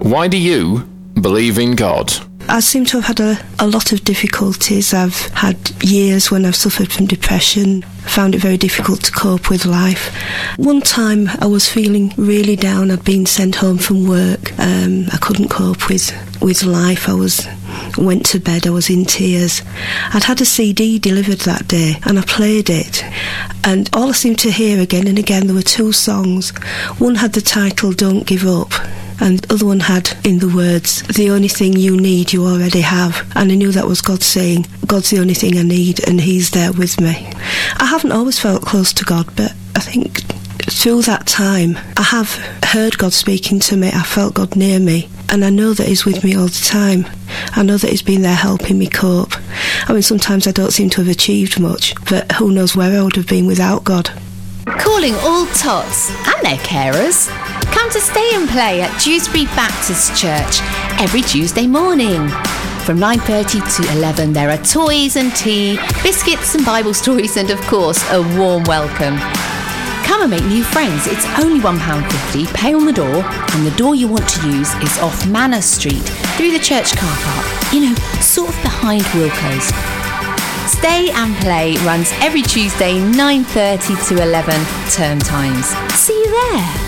Why do you believe in God? I seem to have had a lot of difficulties. I've had years when I've suffered from depression, found it very difficult to cope with life. One time I was feeling really down. I'd been sent home from work. I couldn't cope with life. Went to bed, I was in tears. I'd had a CD delivered that day and I played it, and all I seemed to hear again and again, there were two songs. One had the title Don't Give Up, and the other one had in the words, the only thing you need you already have. And I knew that was God saying, God's the only thing I need and He's there with me. I haven't always felt close to God, but I think through that time I have heard God speaking to me. I felt God near me, and I know that He's with me all the time. I know that He's been there helping me cope. I mean, sometimes I don't seem to have achieved much, but who knows where I would have been without God. Calling all tots and their carers. Come to Stay and Play at Dewsbury Baptist Church every Tuesday morning. From 9:30 to 11 there are toys and tea, biscuits and Bible stories, and of course a warm welcome. Come and make new friends. It's only £1.50, pay on the door, and the door you want to use is off Manor Street through the church car park, sort of behind Wilko's. Stay and Play runs every Tuesday 9:30 to 11 term times. See you there.